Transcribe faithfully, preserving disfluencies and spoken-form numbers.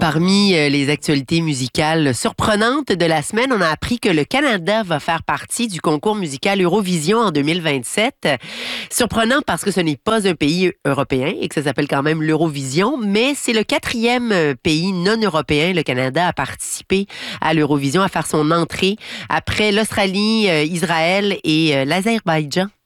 Parmi euh, les actualités musicales surprenantes de la semaine, on a appris que le Canada va faire partie du concours musical Eurovision en deux mille vingt-sept. Surprenant parce que ce n'est pas un pays européen et que ça s'appelle quand même l'Eurovision, mais c'est le quatrième pays non européen, le Canada, à participer à l'Eurovision, à faire son entrée après l'Australie, euh, Israël et euh, l'Azerbaïdjan.